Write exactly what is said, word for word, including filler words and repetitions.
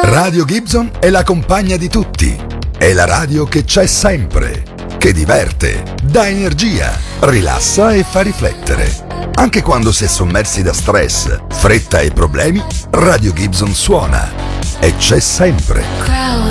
Radio Gibson è la compagna di tutti. È la radio che c'è sempre, che diverte, dà energia, rilassa e fa riflettere. Anche quando si è sommersi da stress, fretta e problemi, Radio Gibson suona e c'è sempre.